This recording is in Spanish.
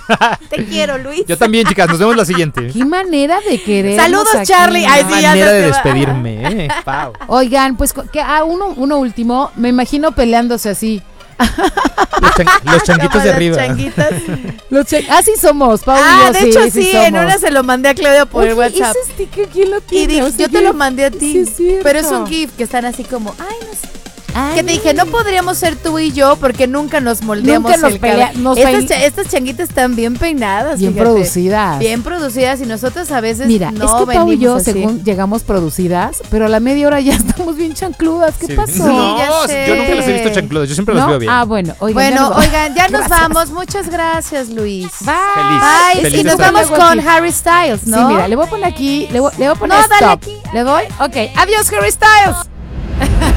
Te quiero, Luis. Yo también, chicas. Nos vemos la siguiente. Qué manera de querer. Saludos, Charlie. Ay, Qué sí, ya manera se de va. despedirme, Pau. Oigan, pues uno último, me imagino peleándose así. Los changuitos Como de las arriba. changuitas. Así somos, Pau y yo, De hecho sí, en somos. una se lo mandé a Claudia por el Oye, WhatsApp. ese sticker, ¿quién lo Y tiene? dije, O sea, yo te lo mandé a ti. Sí, es cierto. Pero es un GIF que están así como, ay, no sé. Ay, Que te dije, no podríamos ser tú y yo porque nunca nos moldeamos Nunca nos el cabello. nos Estas changuitas están bien peinadas, bien fíjate. producidas. Bien producidas y nosotros a veces Mira, no es que Pau y venimos yo, así. según llegamos producidas, pero a la media hora ya estamos bien chancludas. ¿Qué Sí. pasó? No, ya sé. yo nunca las he visto chancludas. Yo siempre las ¿No? veo bien. Ah, bueno, oigan. Bueno, oigan, ya nos Gracias. vamos. Muchas gracias, Luis. Bye. Ay, Feliz y de nos estar vamos aquí. con Harry Styles, ¿no? Sí, mira, le voy a poner aquí, le voy a poner No, dale stop. aquí. ¿Le doy? Ok, adiós Harry Styles.